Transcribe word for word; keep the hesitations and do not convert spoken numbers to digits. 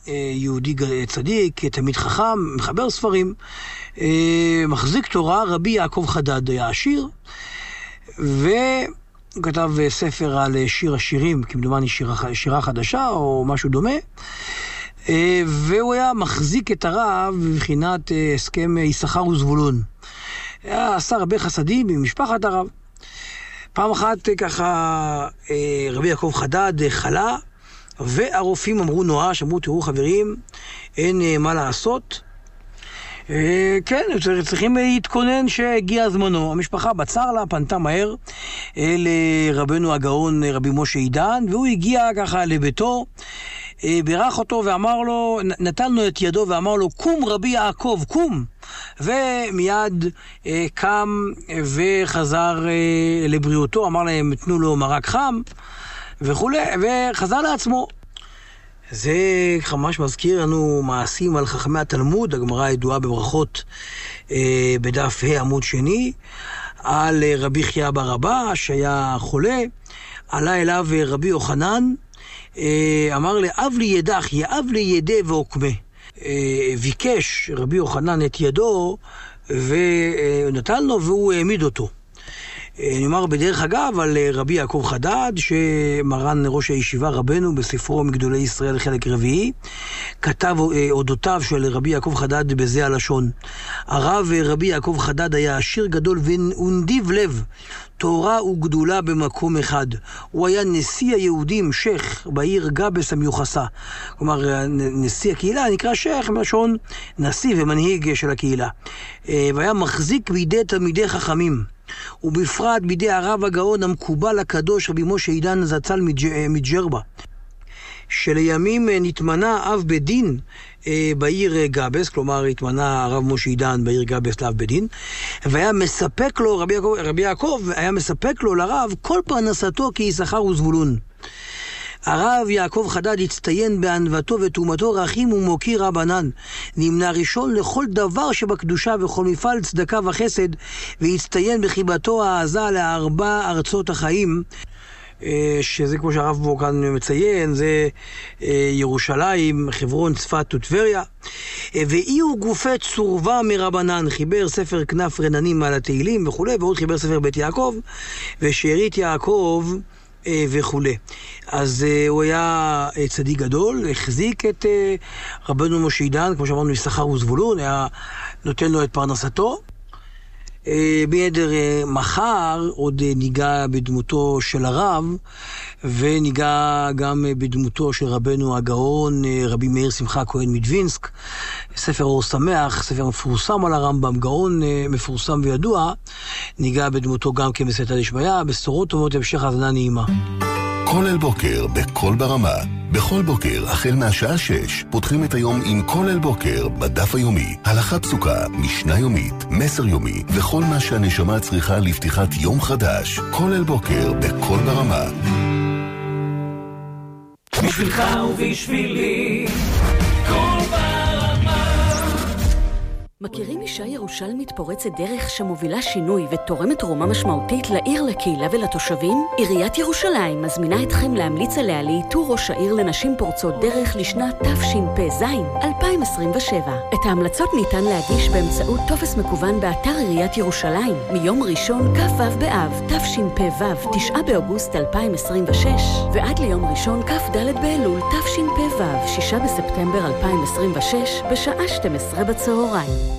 יהודי צדיק, תמיד חכם, מחבר ספרים, מחזיק תורה, רבי יעקב חדד היה עשיר, והוא כתב ספר על שיר השירים, כמדומני שירה, שירה חדשה או משהו דומה, והוא היה מחזיק את הרב בבחינת הסכם יששכר וזבולון. היה עשה הרבה חסדים במשפחת הרב. פעם אחת ככה רבי יעקב חדד חלה, והרופאים אמרו נואש, אמרו תראו חברים, אין מה לעשות. כן, צריכים להתכונן שהגיע זמנו. המשפחה בצר לה, פנתה מהר לרבנו הגאון רבי משה עידן, והוא הגיע ככה לביתו, בירך אותו ואמר לו, נתן לו את ידו ואמר לו, קום רבי יעקב, קום. ומיד אה, קם וחזר אה, לבריאותו, אמר להם, תנו לו מרק חם וכו', וחזר לעצמו. זה ממש מזכיר לנו מעשים על חכמי התלמוד, הגמרא הידועה בברכות אה, בדף ה' עמוד שני, על אה, רבי חייא בר אבא שהיה חולה, עלה אליו רבי יוחנן, אה, אמר לאב לי ידך, יאב לי ידי ועוקמה. ביקש רבי יוחנן את ידו ונתן לו והוא העמיד אותו. אני אומר בדרך אגב על רבי יעקב חדד, שמרן ראש הישיבה רבנו בספרו מגדולי ישראל חלק רביעי כתב אודותיו של רבי יעקב חדד בזה הלשון: הרב רבי יעקב חדד היה עשיר גדול ונדיב לב, תורה וגדולה במקום אחד. הוא היה נשיא היהודים, שייך בעיר גבס המיוחסה. כלומר, נשיא הקהילה נקרא שייך מלשון נשיא ומנהיג של הקהילה. והיה מחזיק בידי תלמידי חכמים, ובפרט בידי הרב הגאון המקובל הקדוש רבי משה עידן זצ"ל מג'רבה, שלימים נתמנה אב בית דין בעיר גבס, כלומר התמנה הרב משה עידן בעיר גבס לאב בית דין, והיה מספק לו, רבי יעקב, רבי יעקב היה מספק לו לרב כל פרנסתו כיששכר וזבולון. הרב יעקב חדד הצטיין בענוותו ותרומתו רחים ומוקיר רבנן, נמנה ראשון לכל דבר שבקדושה וכל מפעל צדקה וחסד, והצטיין בחיבתו העזה לארבע ארצות החיים, שזה כמו שהרב בו כאן מציין, זה ירושלים, חברון, צפת וטבריה. ואי הוא גופי צורבה מרבנן, חיבר ספר כנף רננים על התהילים וכו', ועוד חיבר ספר בית יעקב ושארית יעקב וכו'. אז הוא היה צדיק גדול, החזיק את רבנו משה עידן, כמו שאמרנו, יששכר וזבולון, היה נותן לו את פרנסתו. בידר מחר עוד ניגע בדמותו של הרב, וניגע גם בדמותו של רבנו הגאון רבי מאיר שמחה כהן מדווינסק, ספר אור שמח, ספר מפורסם על הרמב"ם, גאון מפורסם וידוע. ניגע בדמותו גם כמסייעתא דשמיא. בשורות טובות, המשך האזנה נעימה. כל אל בוקר בכל ברמה. בכל בוקר החל מהשעה שש פותחים את היום עם כל אל בוקר בדף היומי, הלכה פסוקה, משנה יומית, מסר יומי וכל מה שהנשמה צריכה לפתיחת יום חדש. כל אל בוקר בכל ברמה. בשבילך ובשבילי כל ברמה. מכירים אישה ירושלמית פורצת דרך שמובילה שינוי ותורמת תרומה משמעותית לעיר, לקהילה ולתושבים? עיריית ירושלים מזמינה אתכם להמליץ עליה לאיתור ראש העיר לנשים פורצות דרך לשנת תשפ"ז אלפיים עשרים ושבע. את ההמלצות ניתן להגיש באמצעות טופס מקוון באתר עיריית ירושלים מיום ראשון כ"ו באב תשפ"ו תשעה באוגוסט אלפיים עשרים ושש ועד ליום ראשון כ"ד באלול תשפ"ו שישה בספטמבר אלפיים עשרים ושש בשעה שתים עשרה בצהריים.